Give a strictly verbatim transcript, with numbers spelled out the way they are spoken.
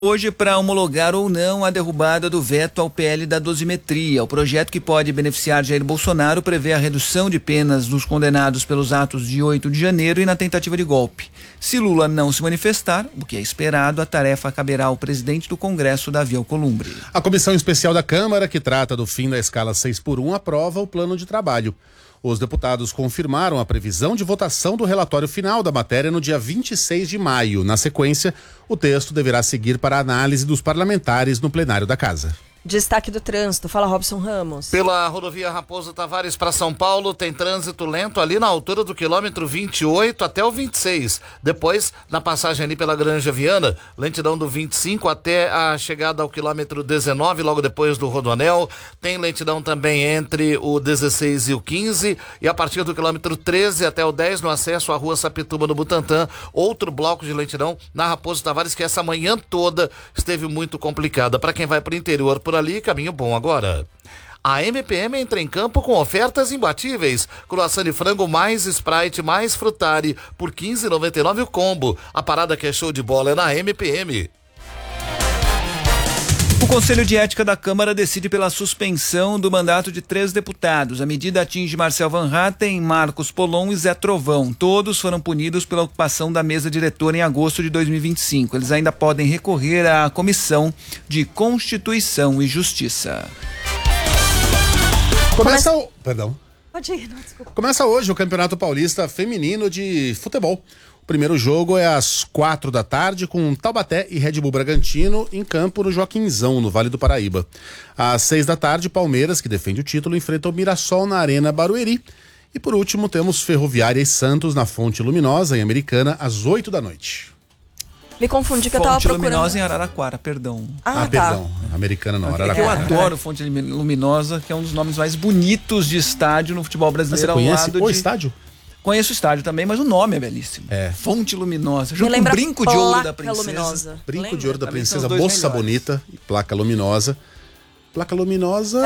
Hoje, para homologar ou não a derrubada do veto ao P L da dosimetria. O projeto, que pode beneficiar Jair Bolsonaro, prevê a redução de penas dos condenados pelos atos de oito de janeiro e na tentativa de golpe. Se Lula não se manifestar, o que é esperado, a tarefa caberá ao presidente do Congresso, Davi Alcolumbre. A comissão especial da Câmara, que trata do fim da escala seis por um, aprova o plano de trabalho. Os deputados confirmaram a previsão de votação do relatório final da matéria no dia vinte e seis de maio. Na sequência, o texto deverá seguir para a análise dos parlamentares no plenário da Casa. Destaque do trânsito. Fala, Robson Ramos. Pela rodovia Raposo Tavares para São Paulo, tem trânsito lento ali na altura do quilômetro vinte e oito até o vinte e seis. Depois, na passagem ali pela Granja Viana, lentidão do vinte e cinco até a chegada ao quilômetro dezenove, logo depois do Rodoanel. Tem lentidão também entre o dezesseis e o quinze, e a partir do quilômetro treze até o dez, no acesso à rua Sapituba, no Butantã. Outro bloco de lentidão na Raposo Tavares, que essa manhã toda esteve muito complicada. Para quem vai para o interior, por ali, caminho bom agora. A M P M entra em campo com ofertas imbatíveis. Croissant de frango mais Sprite mais Frutari por quinze reais e noventa e nove centavos o combo. A parada que é show de bola é na M P M. O Conselho de Ética da Câmara decide pela suspensão do mandato de três deputados. A medida atinge Marcel Van Hatten, Marcos Polon e Zé Trovão. Todos foram punidos pela ocupação da mesa diretora em agosto de dois mil e vinte e cinco. Eles ainda podem recorrer à Comissão de Constituição e Justiça. Começa o... Perdão. Pode ir, não, desculpa. Começa hoje o Campeonato Paulista Feminino de Futebol. O primeiro jogo é às quatro da tarde, com Taubaté e Red Bull Bragantino em campo no Joaquinzão, no Vale do Paraíba. Às seis da tarde, Palmeiras, que defende o título, enfrenta o Mirassol na Arena Barueri. E por último, temos Ferroviária e Santos na Fonte Luminosa, em Americana, às oito da noite. Me confundi que eu tava Fonte procurando. Luminosa em Araraquara, perdão. Ah, Ah, tá. perdão. Americana não, É que eu Araraquara. adoro Fonte Luminosa, que é um dos nomes mais bonitos de estádio no futebol Você brasileiro. Ao conhece lado o de... estádio? Conheço o estádio também, mas o nome é belíssimo. É. Fonte Luminosa. Me Junto com lembra Brinco de Ouro da Placa Princesa. Luminosa. Brinco Lembra? de Ouro da Pra mim Princesa, são os dois Moça melhores. Bonita e Placa Luminosa. Placa Luminosa...